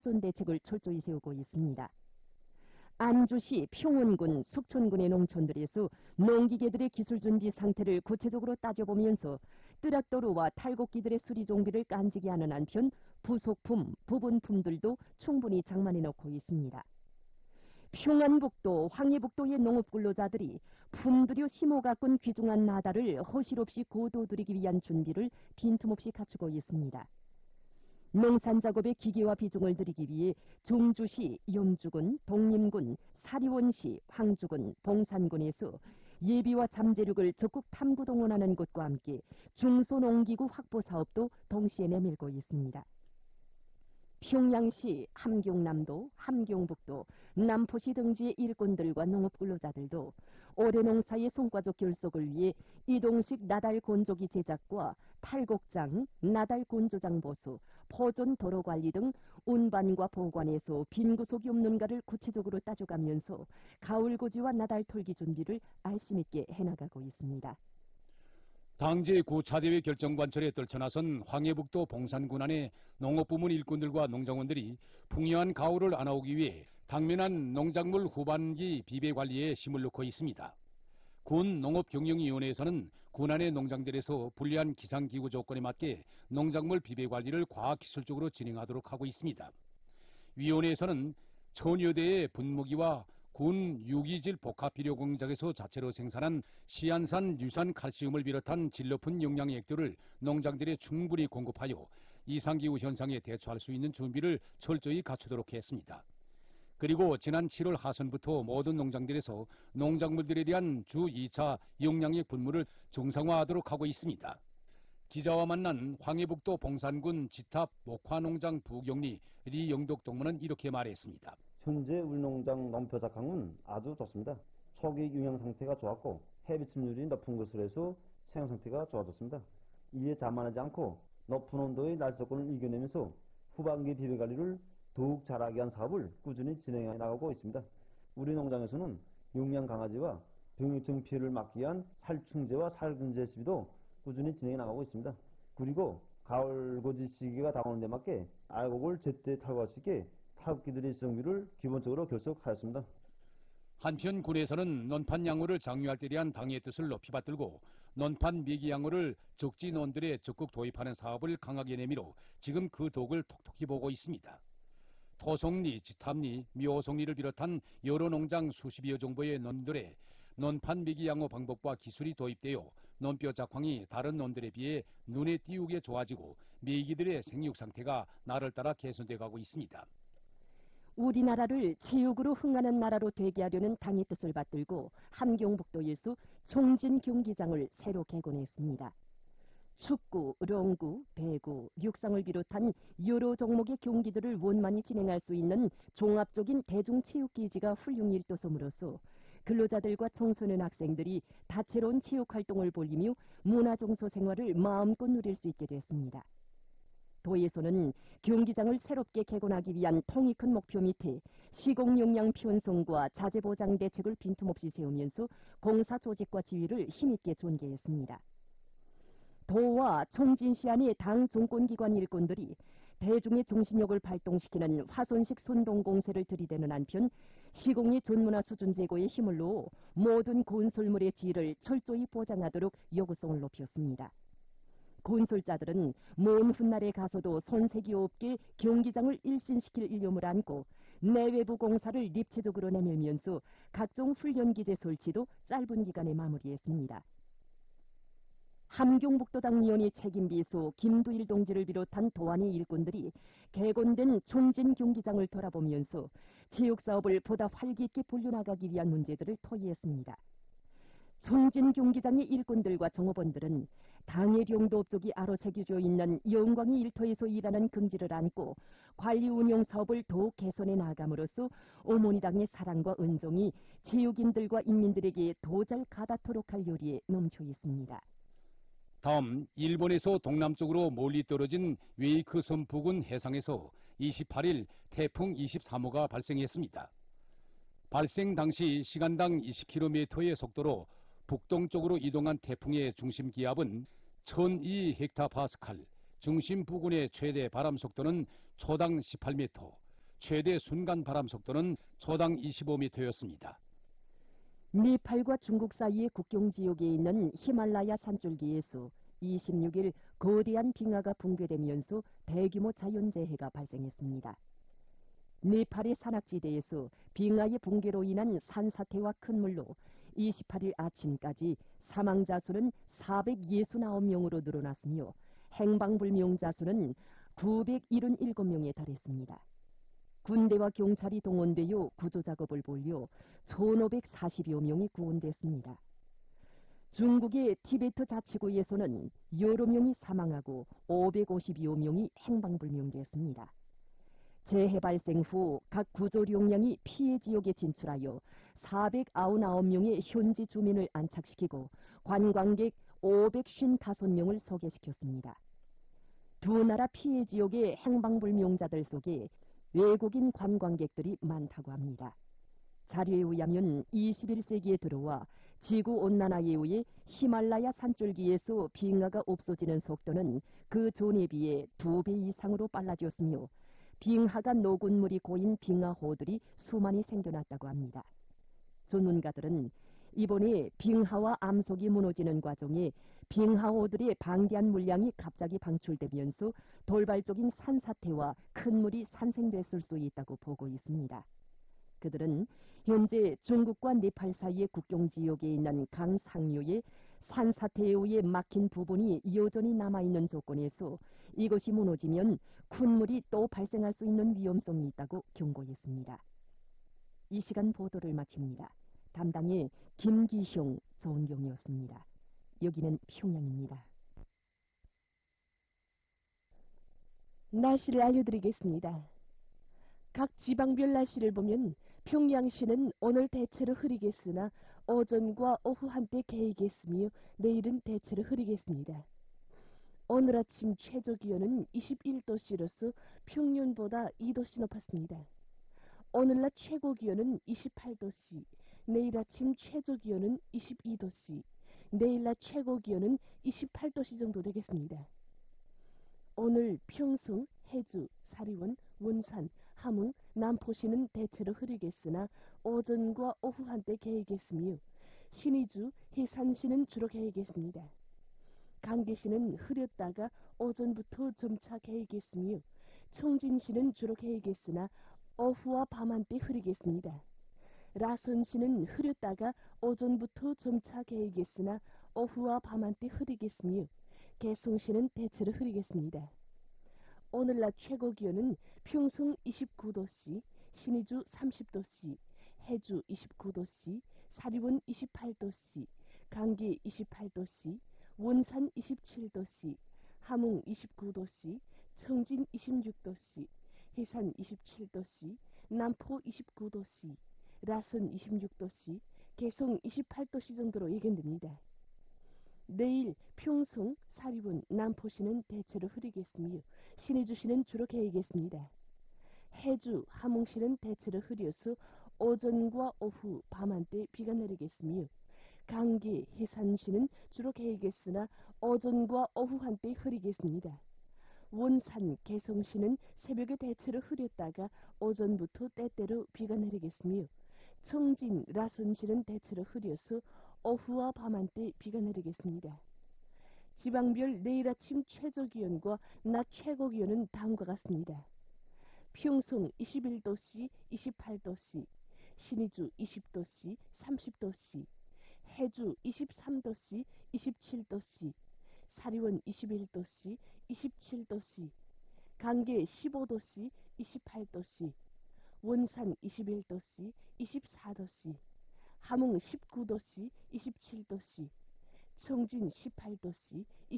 확존 대책을 철저히 세우고 있습니다. 안주시 평원군, 숙촌군의 농촌들에서 농기계들의 기술 준비 상태를 구체적으로 따져보면서 뜨락도로와 탈곡기들의 수리 종비를 깐지게 하는 한편 부속품, 부분품들도 충분히 장만해 놓고 있습니다. 평안북도, 황해북도의 농업근로자들이 품들여 심어 가꾼 귀중한 나달을 허실 없이 고도들이기 위한 준비를 빈틈없이 갖추고 있습니다. 농산작업의 기계화 비중을 들이기 위해 중주시, 영주군, 독림군, 사리원시, 황주군, 봉산군에서 예비와 잠재력을 적극 탐구 동원하는 것과 함께 중소농기구 확보 사업도 동시에 내밀고 있습니다. 평양시, 함경남도, 함경북도, 남포시 등지의 일꾼들과 농업근로자들도 올해 농사의 성과적 결속을 위해 이동식 나달 건조기 제작과 탈곡장, 나달 건조장 보수, 포존 도로 관리 등 운반과 보관에서 빈 구석이 없는가를 구체적으로 따져가면서 가을 고지와 나달 털기 준비를 알심 있게 해나가고 있습니다. 당제 9차 대회 결정관철에 떨쳐나선 황해북도 봉산군 안의 농업부문 일꾼들과 농정원들이 풍요한 가을을 안아오기 위해 당면한 농작물 후반기 비배 관리에 힘을 넣고 있습니다. 군 농업경영위원회에서는 군안의 농장들에서 불리한 기상기후 조건에 맞게 농작물 비배 관리를 과학기술적으로 진행하도록 하고 있습니다. 위원회에서는 천여 대의 분무기와 군 유기질 복합비료 공장에서 자체로 생산한 시안산 유산 칼슘을 비롯한 질 높은 영양의 액들을 농장들에 충분히 공급하여 이상기후 현상에 대처할 수 있는 준비를 철저히 갖추도록 했습니다. 그리고 지난 7월 하순부터 모든 농장들에서 농작물들에 대한 주 2차 영양액 분무를 정상화하도록 하고 있습니다. 기자와 만난 황해북도 봉산군 지탑 목화농장 부경리 리영덕 동무는 이렇게 말했습니다. 현재 우리 농장 농표 작황은 아주 좋습니다. 초기 영양 상태가 좋았고 해비침률이 높은 것으로 해서 생육 상태가 좋아졌습니다. 이에 자만하지 않고 높은 온도의 날씨조건을 이겨내면서 후반기 비배 관리를 더욱 잘하게 한 사업을 꾸준히 진행해 나가고 있습니다. 우리 농장에서는 영양 강화제와 병해충 피해를 막기 위한 살충제와 살균제 시비도 꾸준히 진행해 나가고 있습니다. 그리고 가을 고지 시기가 다가오는 데 맞게 알곡을 제때 탈거할 수 있게 타업기들의 정비를 기본적으로 결속하였습니다. 한편 군에서는 논판 양호를 장려할 때 대한 당의 뜻을 높이 받들고 논판 미기 양호를 적지 논들에 적극 도입하는 사업을 강하게 내밀어 지금 그 덕을 톡톡히 보고 있습니다. 토송리, 지탑리, 묘송리를 비롯한 여러 농장 수십여 정도의 논들에 논판 미기 양호 방법과 기술이 도입되어 논뼈 작황이 다른 논들에 비해 눈에 띄우게 좋아지고 메기들의 생육 상태가 날을 따라 개선돼 가고 있습니다. 우리나라를 체육으로 흥하는 나라로 되게 하려는 당의 뜻을 받들고 함경북도에서 총진 경기장을 새로 개건했습니다. 축구, 롱구, 배구, 육상을 비롯한 여러 종목의 경기들을 원만히 진행할 수 있는 종합적인 대중체육기지가 훌륭히 일도섬으로써 근로자들과 청소년 학생들이 다채로운 체육활동을 벌이며 문화정서 생활을 마음껏 누릴 수 있게 됐습니다. 도에서는 경기장을 새롭게 개건하기 위한 통이 큰 목표 밑에 시공역량 편성과 자재보장 대책을 빈틈없이 세우면서 공사 조직과 지휘를 힘있게 존개했습니다. 도와 총진시 안의 당 정권기관 일꾼들이 대중의 정신력을 발동시키는 화손식 선동공세를 들이대는 한편 시공의 전문화 수준 제고에 힘을 놓어 모든 건설물의 질을 철저히 보장하도록 요구성을 높였습니다. 건설자들은 먼 훗날에 가서도 손색이 없게 경기장을 일신시킬 일념을 안고 내외부 공사를 입체적으로 내밀면서 각종 훈련기대 설치도 짧은 기간에 마무리했습니다. 함경북도당 위원회 책임비서 김두일 동지를 비롯한 도안의 일꾼들이 개건된 총진 경기장을 돌아보면서 체육사업을 보다 활기 있게 불려나가기 위한 문제들을 토의했습니다. 총진 경기장의 일꾼들과 종업원들은 당의 용도 업적이 아로새겨져 있는 영광의 일터에서 일하는 긍지를 안고 관리 운영 사업을 더욱 개선해 나감으로써 어머니당의 사랑과 은정이 체육인들과 인민들에게 더 잘 가닿도록 할 요리에 넘쳐 있습니다. 다음 일본에서 동남쪽으로 멀리 떨어진 웨이크 섬 부근 해상에서 28일 태풍 23호가 발생했습니다. 발생 당시 시간당 20km의 속도로 북동쪽으로 이동한 태풍의 중심 기압은 1002헥타파스칼, 중심 부근의 최대 바람 속도는 초당 18m, 최대 순간 바람 속도는 초당 25m였습니다. 네팔과 중국 사이의 국경 지역에 있는 히말라야 산줄기에서 26일 거대한 빙하가 붕괴되면서 대규모 자연재해가 발생했습니다. 네팔의 산악지대에서 빙하의 붕괴로 인한 산사태와 큰 물로 28일 아침까지 사망자 수는 469명으로 늘어났으며 행방불명자 수는 977명에 달했습니다. 군대와 경찰이 동원되어 구조작업을 벌여 1540여 명이 구원됐습니다. 중국의 티베트 자치구에서는 여러 명이 사망하고 550여 명이 행방불명됐습니다. 재해 발생 후 각 구조력량이 피해 지역에 진출하여 499명의 현지 주민을 안착시키고 관광객 555명을 소개시켰습니다. 두 나라 피해 지역의 행방불명자들 속에 외국인 관광객들이 많다고 합니다. 자료에 의하면 21세기에 들어와 지구온난화에 의해 히말라야 산줄기에서 빙하가 없어지는 속도는 그 전에 비해 2배 이상으로 빨라졌으며 빙하가 녹은 물이 고인 빙하호들이 수많이 생겨났다고 합니다. 전문가들은 이번에 빙하와 암석이 무너지는 과정에 빙하호들의 방대한 물량이 갑자기 방출되면서 돌발적인 산사태와 큰 물이 산생됐을 수 있다고 보고 있습니다. 그들은 현재 중국과 네팔 사이의 국경 지역에 있는 강 상류에 산사태에 의해 막힌 부분이 여전히 남아있는 조건에서 이것이 무너지면 큰 물이 또 발생할 수 있는 위험성이 있다고 경고했습니다. 이 시간 보도를 마칩니다. 담당의 김기형 정경이었습니다. 여기는 평양입니다. 날씨를 알려드리겠습니다. 각 지방별 날씨를 보면 평양시는 오늘 대체로 흐리겠으나 오전과 오후 한때 개이겠으며 내일은 대체로 흐리겠습니다. 오늘 아침 최저기온은 21도씨로서 평년보다 2도씨 높았습니다. 오늘날 최고기온은 28도씨, 내일 아침 최저기온은 22도씨, 내일날 최고기온은 28도씨 정도 되겠습니다. 오늘 평성, 해주, 사리원, 원산, 함흥, 남포시는 대체로 흐리겠으나 오전과 오후 한때 개이겠으며 신의주, 해산시는 주로 개이겠습니다. 강계시는 흐렸다가 오전부터 점차 개이겠으며 청진시는 주로 개이겠으나 오후와 밤 한때 흐리겠습니다. 라선시는 흐렸다가 오전부터 점차 개이겠으나 오후와 밤 한때 흐리겠으며 개송시는 대체로 흐리겠습니다. 오늘날 최고기온은 평성 29도씨, 신의주 30도씨, 해주 29도씨, 사리원 28도씨, 강계 28도씨, 원산 27도씨, 함흥 29도씨, 청진 26도씨, 해산 27도씨, 남포 29도씨, 라선 26도씨, 개성 28도씨 정도로 예견됩니다. 내일 평성, 사리원, 남포시는 대체로 흐리겠으며 신의주시는 주로 개이겠습니다. 해주, 함흥시는 대체로 흐려서 오전과 오후, 밤 한때 비가 내리겠으며 강계, 해산시는 주로 개이겠으나 오전과 오후 한때 흐리겠습니다. 원산, 개성시는 새벽에 대체로 흐렸다가 오전부터 때때로 비가 내리겠으며 청진, 라선시는 대체로 흐려서 오후와 밤 한때 비가 내리겠습니다. 지방별 내일 아침 최저기온과 낮 최고기온은 다음과 같습니다. 평성 21도씨, 28도씨, 신의주 20도씨, 30도씨, 해주 23도씨, 27도씨, 사리원 21도씨, 27도씨, 강계 15도씨, 28도씨, 원산 21도씨, 24도씨, 함흥 19도씨, 27도씨, 청진 18도씨,